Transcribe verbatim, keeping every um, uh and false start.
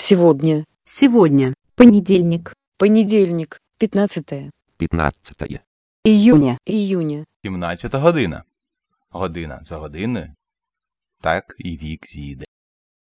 Сегодня. Сегодня. Понедельник. Понедельник. Пятнадцатое. п'ятнадцятое. Июня. Июня. сімнадцята година. Година за годиною. Так і вік зійде.